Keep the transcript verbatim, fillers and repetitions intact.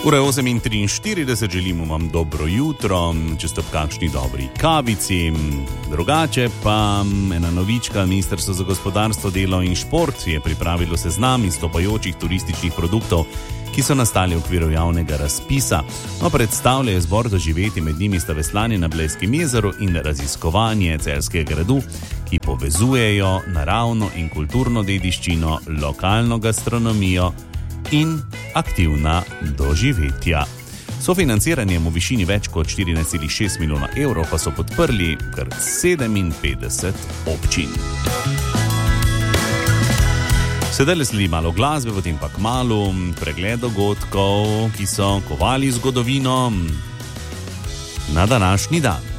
Ura osem in triinštirideset, želimo vam dobro jutro, če ste ob kakšni dobri kavici. Drugače pa ena novička, Ministrstvo za gospodarstvo, delo in šport je pripravilo seznam izstopajočih turističnih produktov, ki so nastali v okviru javnega razpisa. No, predstavljajo zbor doživeti, med njimi sta veslanje na Blejskem jezeru in raziskovanje Celjskega gradu, ki povezujejo naravno in kulturno dediščino, lokalno gastronomijo in aktivna doživetja. Sofinanciranjem v višini več kot štirinajst celih šest milijona evrov pa so podprli kar sedeminpetdeset občin. Sedaj le sledi malo glasbe, potem pa kmalu pregled dogodkov, ki so kovali zgodovino na današnji dan.